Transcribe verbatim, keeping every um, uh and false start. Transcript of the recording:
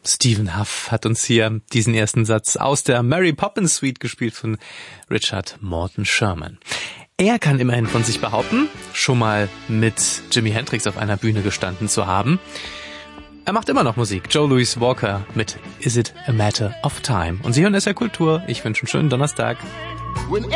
Stephen Huff hat uns hier diesen ersten Satz aus der Mary Poppins Suite gespielt von Richard Morton Sherman. Er kann immerhin von sich behaupten, schon mal mit Jimi Hendrix auf einer Bühne gestanden zu haben. Er macht immer noch Musik. Joe Louis Walker mit Is It a Matter of Time. Und Sie hören S R Kultur. Ich wünsche einen schönen Donnerstag. When